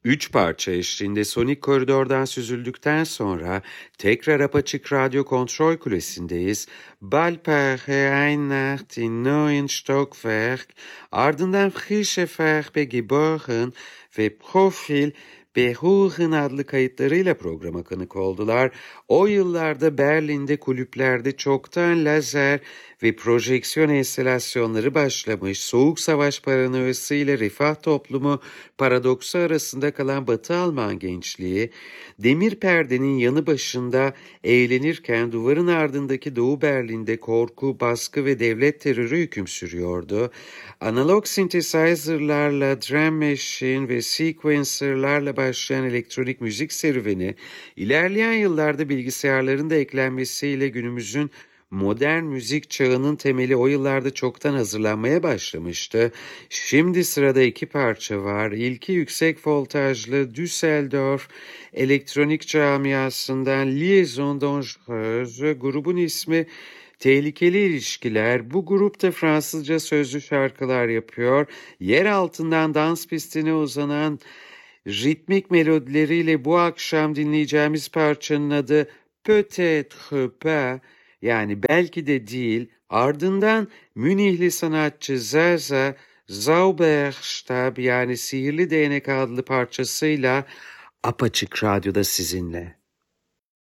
Üç parça eşliğinde sonik koridordan süzüldükten sonra tekrar apaçık radyo kontrol kulesindeyiz. Ballpaare Einnacht in neuen Stockwerk, ardından Frische Farbe geboren ve Profil Beruchen adlı kayıtlarıyla programa konuk oldular. O yıllarda Berlin'de kulüplerde çoktan lazer ve projeksiyon enstalasyonları başlamış, Soğuk Savaş paranoyasıyla refah toplumu paradoksu arasında kalan Batı Alman gençliği, demir perdenin yanı başında eğlenirken duvarın ardındaki Doğu Berlin'de korku, baskı ve devlet terörü hüküm sürüyordu. Analog synthesizer'larla, drum machine ve sequencer'larla başlayan elektronik müzik serüveni, ilerleyen yıllarda bilgisayarların da eklenmesiyle günümüzün modern müzik çağının temeli o yıllarda çoktan hazırlanmaya başlamıştı. Şimdi sırada iki parça var. İlki yüksek voltajlı Düsseldorf elektronik camiasından Liaison Dangereuse, grubun ismi Tehlikeli İlişkiler. Bu grup da Fransızca sözlü şarkılar yapıyor. Yer altından dans pistine uzanan ritmik melodileriyle bu akşam dinleyeceğimiz parçanın adı Peut-être pas, yani belki de değil. Ardından Münihli sanatçı Zaza Zauberstab, yani Sihirli Değnek adlı parçasıyla apaçık radyoda sizinle.